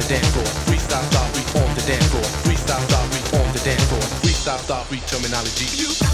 dance floor. Freestyle style, free on the dance floor. Freestyle style, free on the dance floor. Freestyle style, free terminology.